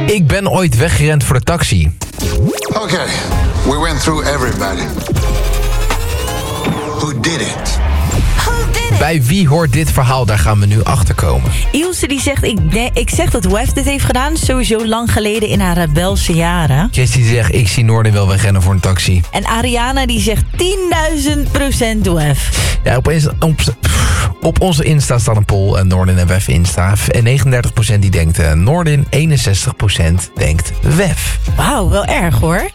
Ik ben ooit weggerend voor de taxi. Okay, we went through everybody. Who did it? Bij wie hoort dit verhaal? Daar gaan we nu achter komen. Ilse die zegt, ik zeg dat WEF dit heeft gedaan. Sowieso lang geleden in haar rebelse jaren. Jessie zegt, ik zie Noordin wel wegrennen voor een taxi. En Ariana die zegt 10.000% WEF. Ja, op onze Insta staat een poll. Noordin en WEF Insta. En 39% die denkt Noordin. 61% denkt WEF. Wauw, wel erg hoor.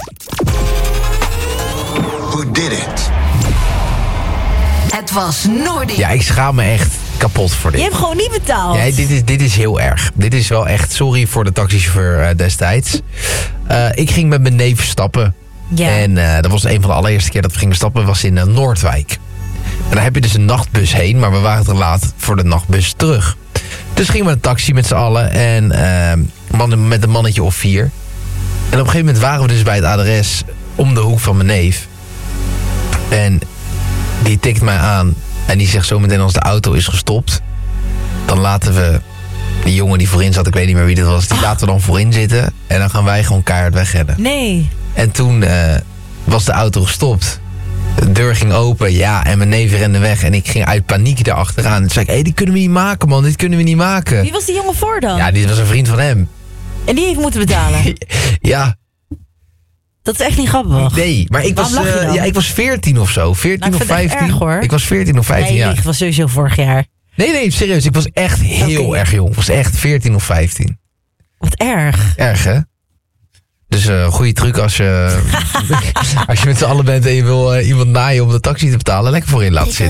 Who did it? Het was Noordin. Ja, ik schaam me echt kapot voor dit. Je hebt gewoon niet betaald. Ja, dit is heel erg. Dit is wel echt, sorry voor de taxichauffeur destijds. Ik ging met mijn neef stappen. Ja. En dat was een van de allereerste keer dat we gingen stappen, was in Noordwijk. En daar heb je dus een nachtbus heen, maar we waren te laat voor de nachtbus terug. Dus gingen we een taxi met z'n allen en met een mannetje of 4. En op een gegeven moment waren we dus bij het adres om de hoek van mijn neef. En die tikt mij aan en die zegt zo meteen als de auto is gestopt, dan laten we die jongen die voorin zat, ik weet niet meer wie dat was, die laten we dan voorin zitten en dan gaan wij gewoon keihard wegrennen. Nee. En toen was de auto gestopt. De deur ging open, ja, en mijn neef rende weg en ik ging uit paniek erachteraan. En toen zei ik, dit kunnen we niet maken, man, dit kunnen we niet maken. Wie was die jongen voor dan? Ja, dit was een vriend van hem. En die heeft moeten betalen? Ja. Dat is echt niet grappig. Nee, maar ik was 14 of zo. 14 of 15. Erg, hoor. Ik was 14 of 15 jaar. Nee, het was sowieso vorig jaar. Nee, serieus. Ik was echt heel erg jong. Ik was echt 14 of 15. Wat erg. Erg, hè? Dus goede truc als je met z'n allen bent en je wil iemand naaien om de taxi te betalen. Lekker voorin laten zitten.